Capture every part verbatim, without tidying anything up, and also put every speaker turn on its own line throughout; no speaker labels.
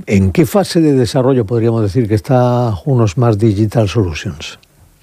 ¿En qué fase de desarrollo podríamos decir que está Juno Smart Digital Solutions?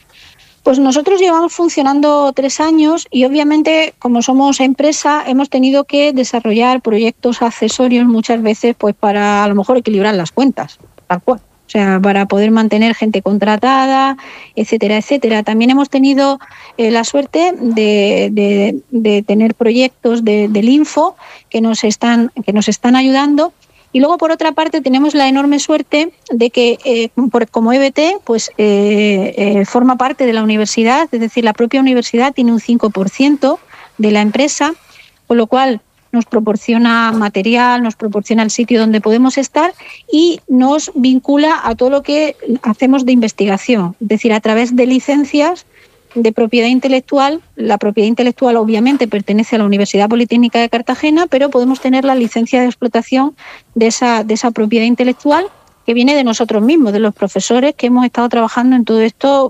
Pues nosotros llevamos funcionando tres años y obviamente como somos empresa hemos tenido que desarrollar proyectos accesorios muchas veces pues para a lo mejor equilibrar las cuentas, tal cual. O sea, para poder mantener gente contratada, etcétera, etcétera. También hemos tenido eh, la suerte de, de, de tener proyectos de, del Info que nos están, que nos están ayudando. Y luego, por otra parte, tenemos la enorme suerte de que, eh, por, como E B T, pues eh, eh, forma parte de la universidad, es decir, la propia universidad tiene un cinco por ciento de la empresa, con lo cual nos proporciona material, nos proporciona el sitio donde podemos estar y nos vincula a todo lo que hacemos de investigación, es decir, a través de licencias de propiedad intelectual. La propiedad intelectual obviamente pertenece a la Universidad Politécnica de Cartagena, pero podemos tener la licencia de explotación de esa, de esa propiedad intelectual que viene de nosotros mismos, de los profesores que hemos estado trabajando en todo esto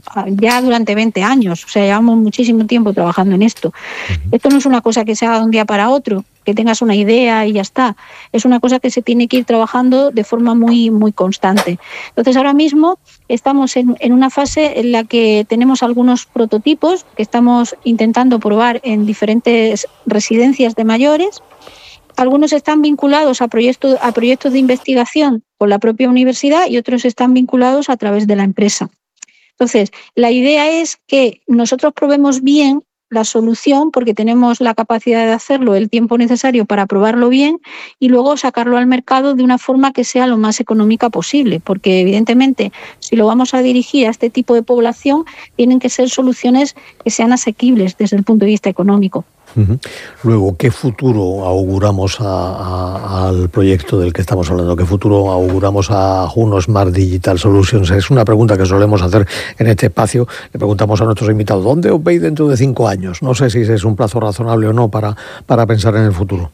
ya durante veinte años. O sea, llevamos muchísimo tiempo trabajando en esto. Esto no es una cosa que se haga de un día para otro, que tengas una idea y ya está. Es una cosa que se tiene que ir trabajando de forma muy, muy constante. Entonces, ahora mismo estamos en, en una fase en la que tenemos algunos prototipos que estamos intentando probar en diferentes residencias de mayores. Algunos están vinculados a proyectos, a proyectos de investigación con la propia universidad y otros están vinculados a través de la empresa. Entonces, la idea es que nosotros probemos bien la solución porque tenemos la capacidad de hacerlo, el tiempo necesario para probarlo bien y luego sacarlo al mercado de una forma que sea lo más económica posible, porque evidentemente si lo vamos a dirigir a este tipo de población tienen que ser soluciones que sean asequibles desde el punto de vista económico.
Uh-huh. Luego, ¿qué futuro auguramos a, a, al proyecto del que estamos hablando? ¿Qué futuro auguramos a Juno Smart Digital Solutions? Es una pregunta que solemos hacer en este espacio. Le preguntamos a nuestros invitados, ¿dónde os veis dentro de cinco años? No sé si es un plazo razonable o no para, para pensar en el futuro.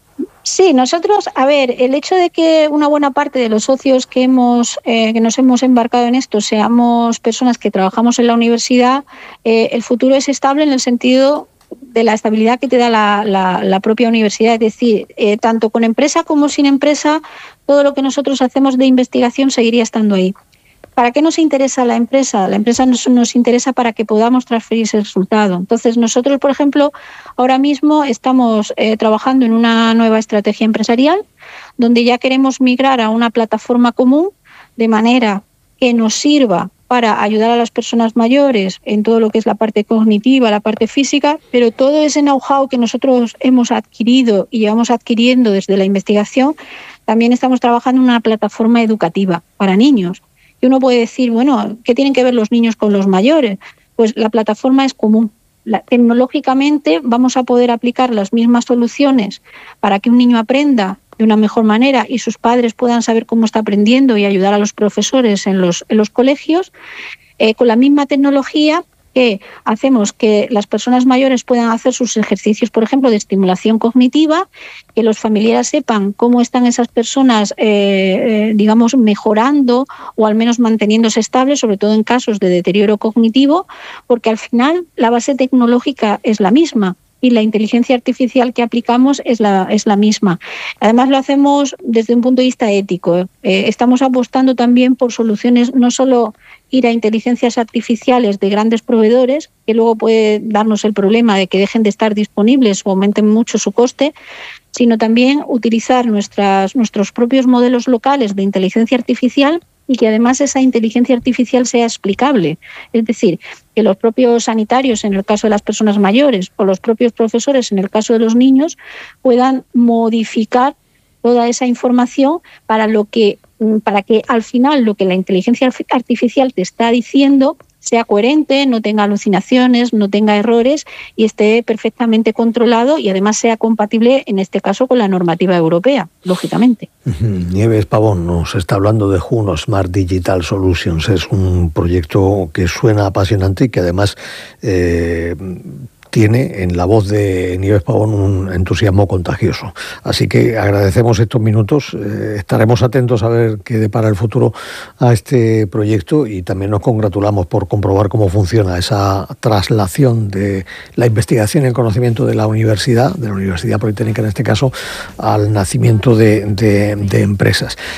Sí, nosotros, a ver, el hecho de que una buena parte de los socios que hemos eh, que nos hemos embarcado en esto seamos personas que trabajamos en la universidad, eh, el futuro es estable en el sentido de la estabilidad que te da la, la, la propia universidad. Es decir, eh, tanto con empresa como sin empresa, todo lo que nosotros hacemos de investigación seguiría estando ahí. ¿Para qué nos interesa la empresa? La empresa nos, nos interesa para que podamos transferir ese resultado. Entonces, nosotros, por ejemplo, ahora mismo estamos eh, trabajando en una nueva estrategia empresarial donde ya queremos migrar a una plataforma común de manera que nos sirva para ayudar a las personas mayores en todo lo que es la parte cognitiva, la parte física, pero todo ese know-how que nosotros hemos adquirido y llevamos adquiriendo desde la investigación, también estamos trabajando en una plataforma educativa para niños. Y uno puede decir, bueno, ¿qué tienen que ver los niños con los mayores? Pues la plataforma es común. La, tecnológicamente vamos a poder aplicar las mismas soluciones para que un niño aprenda de una mejor manera y sus padres puedan saber cómo está aprendiendo y ayudar a los profesores en los, en los colegios, eh, con la misma tecnología que hacemos que las personas mayores puedan hacer sus ejercicios, por ejemplo, de estimulación cognitiva, que los familiares sepan cómo están esas personas, eh, eh, digamos, mejorando o al menos manteniéndose estables, sobre todo en casos de deterioro cognitivo, porque al final la base tecnológica es la misma y la inteligencia artificial que aplicamos es la, es la misma. Además, lo hacemos desde un punto de vista ético. Eh, estamos apostando también por soluciones, no solo ir a inteligencias artificiales de grandes proveedores, que luego puede darnos el problema de que dejen de estar disponibles o aumenten mucho su coste, sino también utilizar nuestras, nuestros propios modelos locales de inteligencia artificial y que además esa inteligencia artificial sea explicable. Es decir, que los propios sanitarios, en el caso de las personas mayores, o los propios profesores, en el caso de los niños, puedan modificar toda esa información para, lo que, para que al final lo que la inteligencia artificial te está diciendo sea coherente, no tenga alucinaciones, no tenga errores y esté perfectamente controlado y además sea compatible, en este caso, con la normativa europea, lógicamente.
Nieves Pavón nos está hablando de Juno Smart Digital Solutions. Es un proyecto que suena apasionante y que además eh, tiene en la voz de Nieves Pavón un entusiasmo contagioso. Así que agradecemos estos minutos, eh, estaremos atentos a ver qué depara el futuro a este proyecto y también nos congratulamos por comprobar cómo funciona esa traslación de la investigación y el conocimiento de la universidad, de la Universidad Politécnica en este caso, al nacimiento de, de, de empresas.